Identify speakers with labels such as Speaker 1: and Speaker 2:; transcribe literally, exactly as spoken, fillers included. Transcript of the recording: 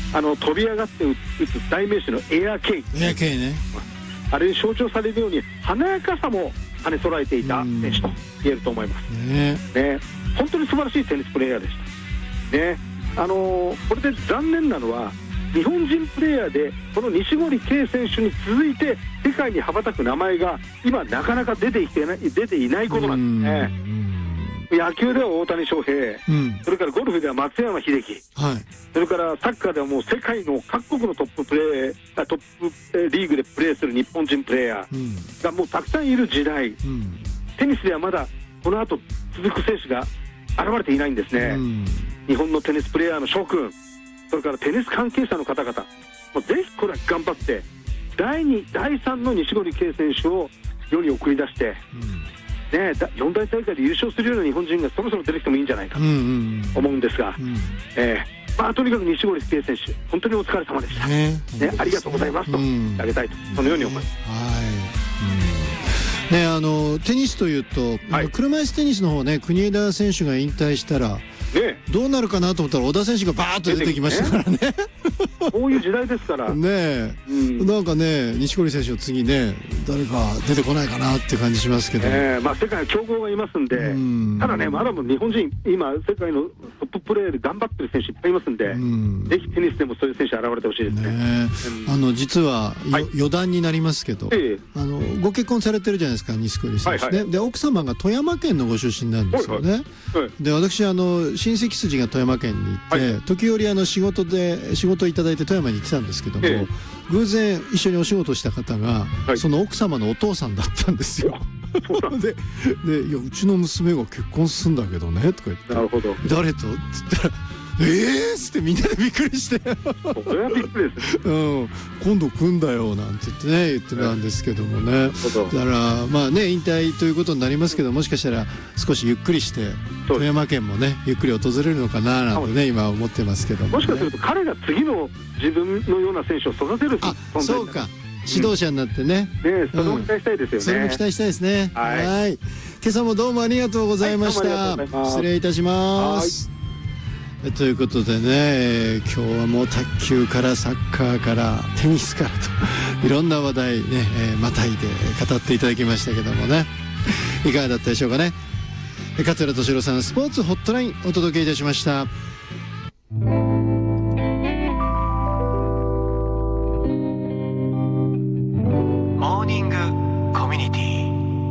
Speaker 1: あの飛び上がって打つ代名詞のエアケイ、
Speaker 2: エアケイね、
Speaker 1: あれに象徴されるように華やかさも兼ね備えていた選手と言えると思いますね。ね、本当に素晴らしいテニスプレーヤーでしたね。あのー、これで残念なのは日本人プレーヤーでこの錦織圭選手に続いて世界に羽ばたく名前が今なかなか出てきてない出ていないことなんですね。野球では大谷翔平、うん、それからゴルフでは松山英樹、はい、それからサッカーではもう世界の各国のトッププレートップリーグでプレーする日本人プレーヤーがもうたくさんいる時代、うん、テニスではまだこの後続く選手が現れていないんですね、うん、日本のテニスプレーヤーの諸君、それからテニス関係者の方々もうぜひこれは頑張ってだいにだいさんの錦織圭選手を世に送り出して、うんね、四大大会で優勝するような日本人がそろそろ出てきてもいいんじゃないかと思うんですが、うんうんうんえーまあ、とにかく錦織圭選手本当にお疲れ様でした、ねね、ありがとうございますと言ってあげたいと、うん、そのように思います、
Speaker 2: はいうんね、あのテニスというと、はい、車椅子テニスの方ね国枝選手が引退したらね、どうなるかなと思ったら小田選手がバーッと出てきましたからね
Speaker 1: こういう時代ですからね
Speaker 2: え、うん、なんかね錦織選手の次ね誰か出てこないかなって感じしますけど、
Speaker 1: えーまあ、世界の強豪がいますんで、うん、ただねまだも日本人今世界のトッププレーで頑張ってる選手いっぱいいますんで、うん、ぜひテニスでもそういう選手現れてほしいですね。ね
Speaker 2: うん、あの実は、はい、余談になりますけど、えー、あのご結婚されてるじゃないですか錦織選手、はいはい、で奥様が富山県のご出身なんですよね、はいはいはい、で私あの親戚筋が富山県に行って、はい、時折あの仕事で仕事をいただいて富山に行ってたんですけども、ええ、偶然一緒にお仕事した方が、はい、その奥様のお父さんだったんですよで, でいやうちの娘が結婚するんだけどねとか言って
Speaker 1: なるほど
Speaker 2: 誰とって言ったらえーっつってみんなでびっくりして
Speaker 1: それはびっくりです、
Speaker 2: うん、今度来んだよなんて言ってね言ってたんですけどもね、だからまあね引退ということになりますけどもしかしたら少しゆっくりして富山県もねゆっくり訪れるのかななんてね今思ってますけども、ね、
Speaker 1: もしかすると彼が次の自分のような選手を育てる存在、
Speaker 2: あそうか指導者になってね、
Speaker 1: うん、ねそれも期待したいですよね、うん、
Speaker 2: それも期待したいですね。はい、はい今朝もどうもありがとうございました、はい、失礼いたします。ということでね今日はもう卓球からサッカーからテニスからといろんな話題ね、えー、またいで語っていただきましたけどもねいかがだったでしょうかね。桂敏郎さんスポーツホットラインお届けいたしました。